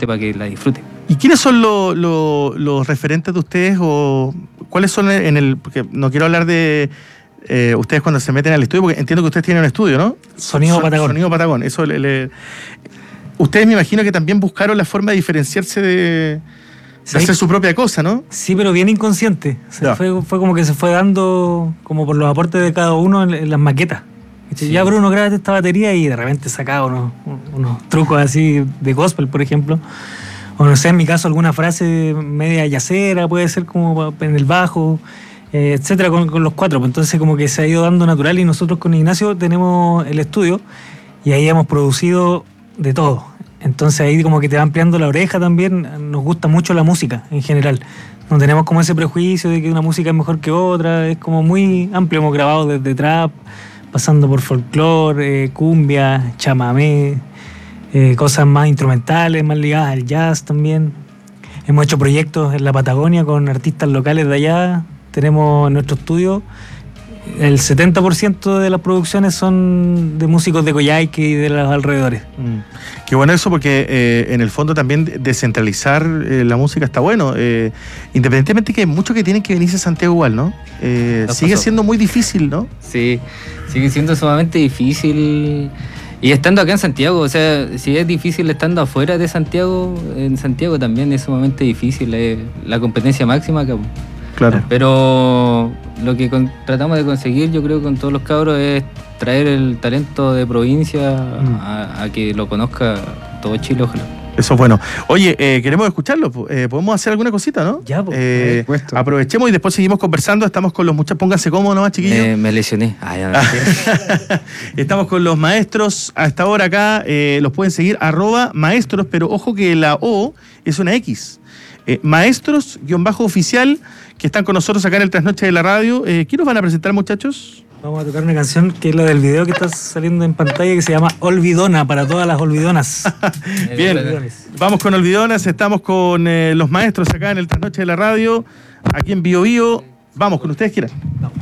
gente para que la disfrute. ¿Y quiénes son los referentes de ustedes o cuáles son porque no quiero hablar de ustedes cuando se meten al estudio, porque entiendo que ustedes tienen un estudio, ¿no? Sonido Patagón. Sonido Patagón. Eso ustedes me imagino que también buscaron la forma de diferenciarse de hacer su propia cosa, ¿no? Sí, pero bien inconsciente. Fue como que se fue dando como por los aportes de cada uno en las maquetas. Sí. Ya Bruno, grábate esta batería y de repente sacaba unos trucos así de gospel, por ejemplo. O no sé, en mi caso alguna frase media yacera, puede ser como en el bajo, etcétera, con los cuatro. Entonces como que se ha ido dando natural y nosotros con Ignacio tenemos el estudio y ahí hemos producido de todo. Entonces ahí como que te va ampliando la oreja también. Nos gusta mucho la música en general. No tenemos como ese prejuicio de que una música es mejor que otra. Es como muy amplio. Hemos grabado desde trap, pasando por folclore, cumbia, chamamé, cosas más instrumentales, más ligadas al jazz también. Hemos hecho proyectos en la Patagonia con artistas locales de allá. Tenemos en nuestro estudio el 70% de las producciones son de músicos de Coyhaique y de los alrededores. Qué bueno eso, porque en el fondo también descentralizar la música está bueno. Independientemente que hay muchos que tienen que venirse a Santiago igual, ¿no? Sigue siendo muy difícil, ¿no? Sí, sigue siendo sumamente difícil. Y estando acá en Santiago, o sea, si es difícil estando afuera de Santiago, en Santiago también es sumamente difícil. La competencia máxima acá. Claro. Pero lo que tratamos de conseguir, yo creo, con todos los cabros es traer el talento de provincia a que lo conozca todo Chile, ojalá. Eso es bueno. Oye, queremos escucharlo. Podemos hacer alguna cosita, ¿no? Ya, pues. Aprovechemos y después seguimos conversando. Estamos con los muchachos. Pónganse cómodos nomás, chiquillos. Me lesioné. Estamos con los maestros a esta hora acá. Los pueden seguir @maestros, pero ojo que la O es una X. Maestros-oficial, que están con nosotros acá en el Trasnoche de la Radio. ¿Qué nos van a presentar, muchachos? Vamos a tocar una canción que es la del video que está saliendo en pantalla, que se llama Olvidona, para todas las olvidonas. Bien, vamos con Olvidonas. Estamos con los maestros acá en el Trasnoche de la Radio, aquí en Bio Bio. Vamos, con ustedes quieran. Vamos.